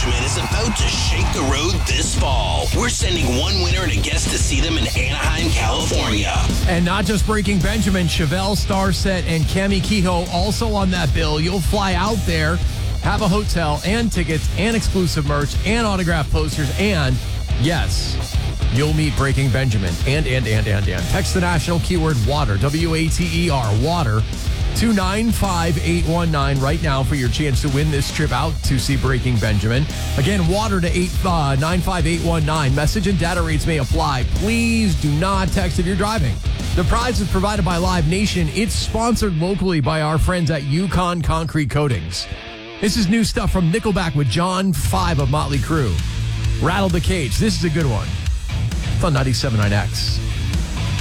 Benjamin is about to shake the road this fall. We're sending one winner and a guest to see them in Anaheim, California. And not just Breaking Benjamin, Chevelle, Starset, and Cami Kehoe also on that bill. You'll fly out there, have a hotel and tickets and exclusive merch and autographed posters. And yes, you'll meet Breaking Benjamin. And. Text the national keyword WATER, W-A-T-E-R, WATER, to 95819 right now for your chance to win this trip out to see Breaking Benjamin. Again, WATER to 95819. Message and data rates may apply. Please do not text if you're driving. The prize is provided by Live Nation. It's sponsored locally by our friends at Yukon Concrete Coatings. This is new stuff from Nickelback with John 5 of Motley Crue. Rattle the Cage. This is a good one. It's on 97.9X.